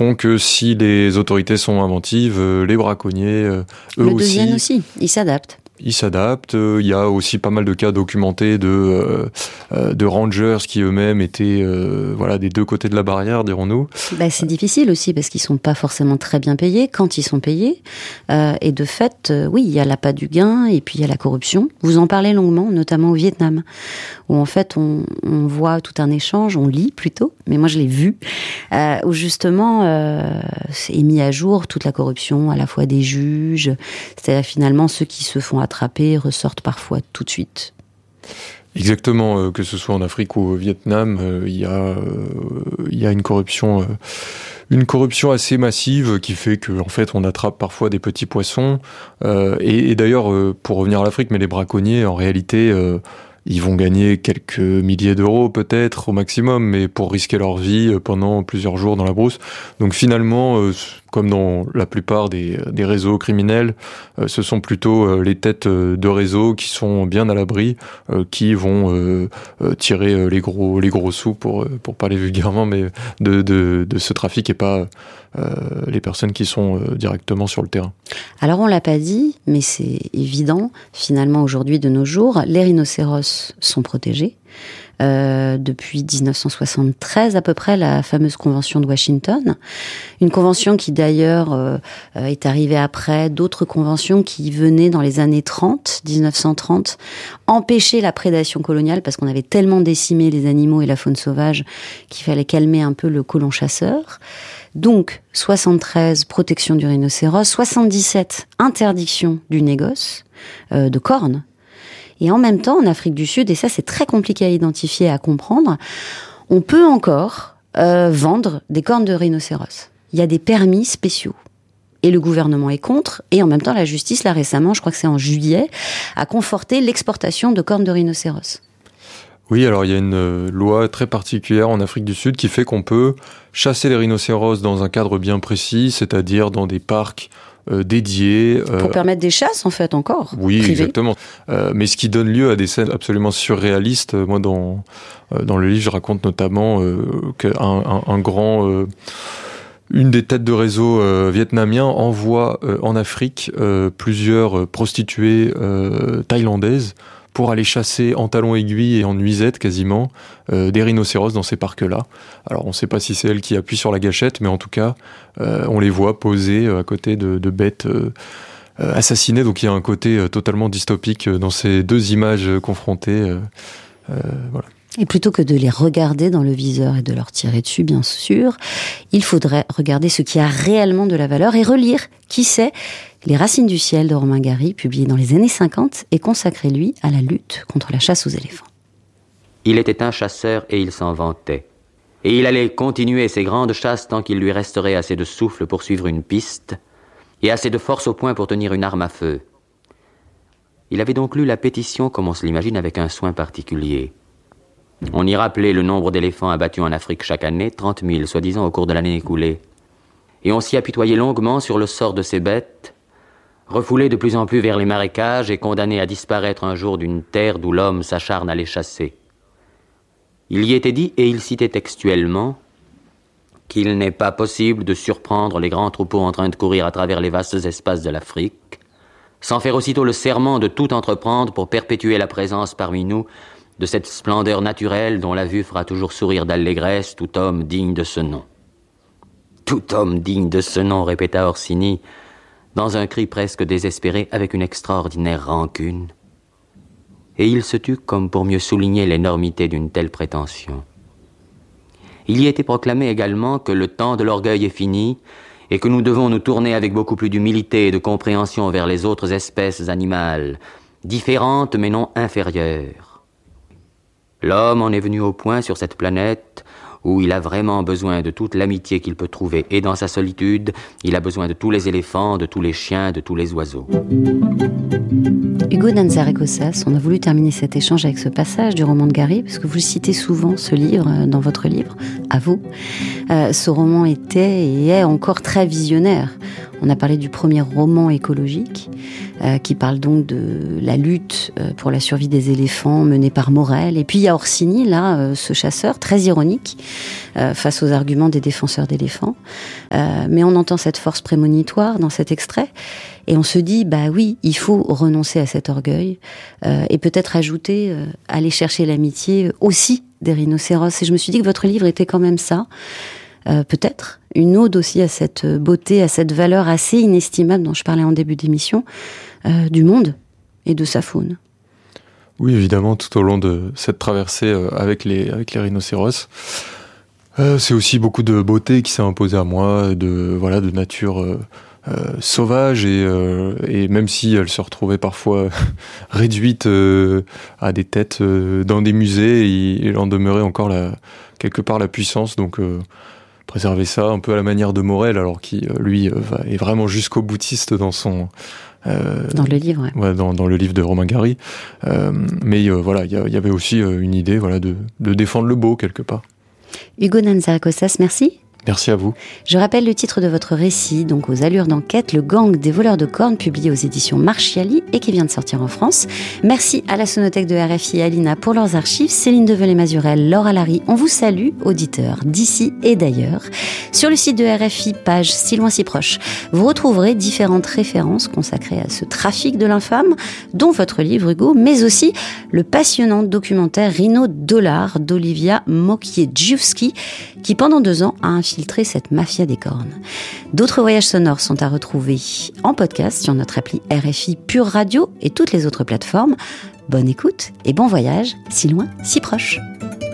font que si les autorités sont inventives, les braconniers, eux le deviennent aussi, ils s'adaptent. Ils s'adaptent. Il y a aussi pas mal de cas documentés de rangers qui eux-mêmes étaient des deux côtés de la barrière, dirons-nous. C'est difficile aussi parce qu'ils sont pas forcément très bien payés quand ils sont payés. Et de fait, oui, il y a l'appât du gain et puis il y a la corruption. Vous en parlez longuement, notamment au Vietnam, où en fait on voit tout un échange, on lit plutôt, mais moi je l'ai vu, où justement est mis à jour toute la corruption, à la fois des juges, c'est-à-dire finalement ceux qui se font attraper ressortent parfois tout de suite. Exactement, que ce soit en Afrique ou au Vietnam, il y a une corruption assez massive qui fait que en fait on attrape parfois des petits poissons. Et d'ailleurs, pour revenir à l'Afrique, mais les braconniers en réalité ils vont gagner quelques milliers d'euros peut-être au maximum, mais pour risquer leur vie pendant plusieurs jours dans la brousse. Donc finalement, comme dans la plupart des réseaux criminels, ce sont plutôt les têtes de réseau qui sont bien à l'abri, qui vont tirer les gros sous pour parler vulgairement, mais de ce trafic et pas les personnes qui sont directement sur le terrain. Alors on l'a pas dit, mais c'est évident, finalement aujourd'hui de nos jours, les rhinocéros sont protégés. Depuis 1973 à peu près, la fameuse convention de Washington, une convention qui d'ailleurs est arrivée après d'autres conventions qui venaient dans les années 1930, empêcher la prédation coloniale parce qu'on avait tellement décimé les animaux et la faune sauvage qu'il fallait calmer un peu le colon chasseur. Donc 73, protection du rhinocéros, 77, interdiction du négoce de cornes. Et en même temps, en Afrique du Sud, et ça c'est très compliqué à identifier et à comprendre, on peut encore vendre des cornes de rhinocéros. Il y a des permis spéciaux. Et le gouvernement est contre, et en même temps la justice, là récemment, je crois que c'est en juillet, a conforté l'exportation de cornes de rhinocéros. Oui, alors il y a une loi très particulière en Afrique du Sud qui fait qu'on peut chasser les rhinocéros dans un cadre bien précis, c'est-à-dire dans des parcs dédiés. Pour permettre des chasses, en fait, encore. Oui, privées. Exactement. Mais ce qui donne lieu à des scènes absolument surréalistes. Moi, dans le livre, je raconte notamment qu'un grand... Une des têtes de réseau vietnamiens envoie en Afrique plusieurs prostituées thaïlandaises pour aller chasser en talons aiguilles et en nuisette quasiment des rhinocéros dans ces parcs-là. Alors on ne sait pas si c'est elle qui appuie sur la gâchette, mais en tout cas on les voit poser à côté de bêtes assassinées. Donc il y a un côté totalement dystopique dans ces deux images confrontées. Voilà. Et plutôt que de les regarder dans le viseur et de leur tirer dessus, bien sûr, il faudrait regarder ce qui a réellement de la valeur et relire, qui sait, Les Racines du ciel de Romain Gary, publié dans les années 50 et consacré, lui, à la lutte contre la chasse aux éléphants. Il était un chasseur et il s'en vantait. Et il allait continuer ses grandes chasses tant qu'il lui resterait assez de souffle pour suivre une piste et assez de force au poing pour tenir une arme à feu. Il avait donc lu la pétition comme on se l'imagine avec un soin particulier. On y rappelait le nombre d'éléphants abattus en Afrique chaque année, 30 000 soi-disant au cours de l'année écoulée. Et on s'y apitoyait longuement sur le sort de ces bêtes, refoulées de plus en plus vers les marécages et condamnées à disparaître un jour d'une terre d'où l'homme s'acharne à les chasser. Il y était dit, et il citait textuellement, qu'il n'est pas possible de surprendre les grands troupeaux en train de courir à travers les vastes espaces de l'Afrique, sans faire aussitôt le serment de tout entreprendre pour perpétuer la présence parmi nous de cette splendeur naturelle dont la vue fera toujours sourire d'allégresse tout homme digne de ce nom. Tout homme digne de ce nom, répéta Orsini, dans un cri presque désespéré, avec une extraordinaire rancune. Et il se tut comme pour mieux souligner l'énormité d'une telle prétention. Il y était proclamé également que le temps de l'orgueil est fini et que nous devons nous tourner avec beaucoup plus d'humilité et de compréhension vers les autres espèces animales, différentes mais non inférieures. L'homme en est venu au point sur cette planète où il a vraiment besoin de toute l'amitié qu'il peut trouver, et dans sa solitude, il a besoin de tous les éléphants, de tous les chiens, de tous les oiseaux. Hugo Danzarekosas, on a voulu terminer cet échange avec ce passage du roman de Gary, parce que vous citez souvent ce livre dans votre livre, à vous. Ce roman était et est encore très visionnaire. On a parlé du premier roman écologique, qui parle donc de la lutte pour la survie des éléphants menée par Morel. Et puis il y a Orsini, là, ce chasseur très ironique, face aux arguments des défenseurs d'éléphants. Mais on entend cette force prémonitoire dans cet extrait, et on se dit, bah oui, il faut renoncer à cet orgueil, et peut-être ajouter, aller chercher l'amitié aussi des rhinocéros. Et je me suis dit que votre livre était quand même ça, peut-être une ode aussi à cette beauté, à cette valeur assez inestimable dont je parlais en début d'émission, du monde et de sa faune. Oui, évidemment, tout au long de cette traversée avec les rhinocéros. C'est aussi beaucoup de beauté qui s'est imposée à moi, de nature sauvage, et même si elle se retrouvait parfois réduite à des têtes dans des musées, il en demeurait encore quelque part la puissance, donc préserver ça un peu à la manière de Morel, alors qui lui est vraiment jusqu'au boutiste dans son dans le livre, ouais, dans le livre de Romain Gary, mais voilà, il y avait aussi une idée, voilà, de défendre le beau quelque part. Hugo Nanzarakostas, merci. Merci à vous. Je rappelle le titre de votre récit, donc aux allures d'enquête, Le gang des voleurs de cornes, publié aux éditions Marchiali et qui vient de sortir en France. Merci à la Sonothèque de RFI et à l'INA pour leurs archives. Céline Develay-Mazurel, Laura Larry, on vous salue, auditeurs d'ici et d'ailleurs. Sur le site de RFI, page Si loin si proche, vous retrouverez différentes références consacrées à ce trafic de l'infâme, dont votre livre, Hugo, mais aussi le passionnant documentaire Rhino Dollar d'Olivia Mokiejewski, qui pendant 2 ans a infiltré cette mafia des cornes. D'autres voyages sonores sont à retrouver en podcast sur notre appli RFI Pure Radio et toutes les autres plateformes. Bonne écoute et bon voyage, si loin, si proche.